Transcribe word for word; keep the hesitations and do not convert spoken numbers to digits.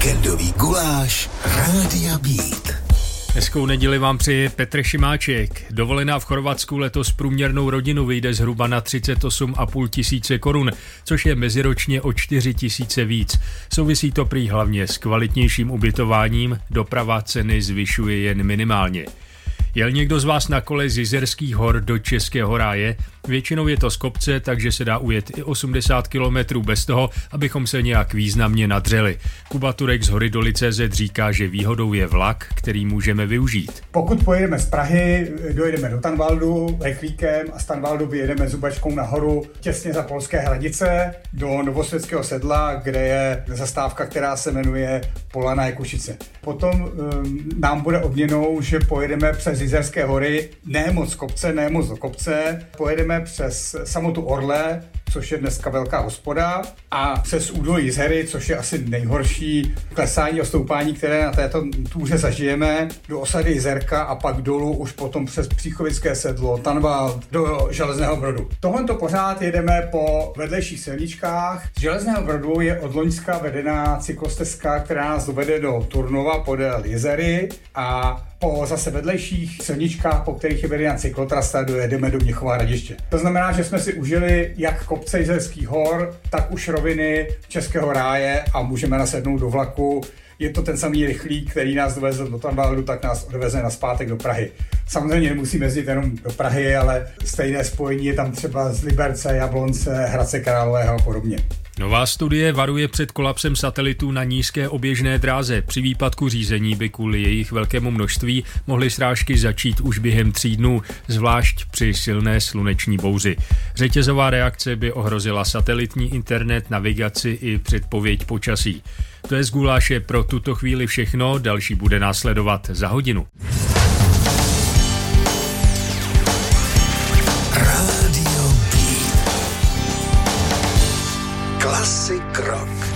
Víkendový guláš Rádia Beat. Hezkou neděli vám přeje Petr Šimáček. Dovolená v Chorvatsku letos průměrnou rodinu vyjde zhruba na třicet osm a půl tisíce korun, což je meziročně o čtyři tisíce víc. Souvisí to prý hlavně s kvalitnějším ubytováním, doprava ceny zvyšuje jen minimálně. Jel někdo z vás na kole z Jizerských hor do Českého ráje? Většinou je to z kopce, takže se dá ujet i osmdesát kilometrů bez toho, abychom se nějak významně nadřeli. Kuba Turek z Hory Doly tečka cé zet říká, že výhodou je vlak, který můžeme využít. Pokud pojedeme z Prahy, dojedeme do Tanvaldu rychlíkem a z Tanvaldu vyjedeme zubačkou nahoru těsně za polské hranice do Novosvětského sedla, kde je zastávka, která se jmenuje Polana Jakušice. Potom um, nám bude odměnou, že pojedeme přes Jizerské hory, ne moc kopce, ne moc do kopce, pojedeme přes samotu Orle, což je dneska velká hospoda, a přes údolí Jizery, což je asi nejhorší klesání a stoupání, které na této túře zažijeme, do osady Jizerka a pak dolů už potom přes Příchovické sedlo, Tanvald, do Železného Brodu. Tohle pořád jedeme po vedlejších silničkách. Z Železného Brodu je od loňska vedená cyklostezka, která nás dovede do Turnova podél Jizery, a po zase vedlejších silničkách, po kterých je vedena cyklotrasa, dojedeme do Mnichova Hradiště. To znamená, že jsme si užili jak kopce Jizerských hor, tak už roviny Českého ráje a můžeme nasednout do vlaku. Je to ten samý rychlík, který nás dovezl do Tanvaldu, tak nás odveze nazpátek do Prahy. Samozřejmě nemusíme jezdit jenom do Prahy, ale stejné spojení je tam třeba z Liberce, Jablonce, Hradce Králové a podobně. Nová studie varuje před kolapsem satelitů na nízké oběžné dráze. Při výpadku řízení by kvůli jejich velkému množství mohly srážky začít už během tří dnů, zvlášť při silné sluneční bouři. Řetězová reakce by ohrozila satelitní internet, navigaci i předpověď počasí. To je z guláše pro tuto chvíli všechno, další bude následovat za hodinu. Rádio Beat. Klasik rock.